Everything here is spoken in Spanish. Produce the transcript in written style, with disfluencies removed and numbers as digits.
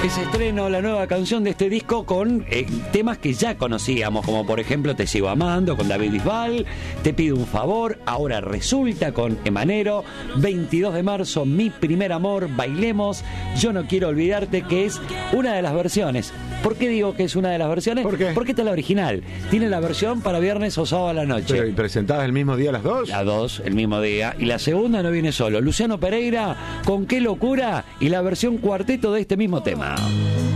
Es estreno la nueva canción de este disco con temas que ya conocíamos, como por ejemplo Te sigo amando con David Bisbal, Te pido un favor, Ahora resulta con Emanero, 22 de marzo, Mi primer amor, Bailemos, Yo no quiero olvidarte, que es una de las versiones. ¿Por qué digo que es una de las versiones? ¿Por qué? Porque esta es la original. Tiene la versión para viernes o sábado a la noche. ¿Pero y presentadas el mismo día las dos? Las dos, el mismo día. Y la segunda no viene solo. Luciano Pereira con Qué locura y la versión cuarteto de este mismo tema.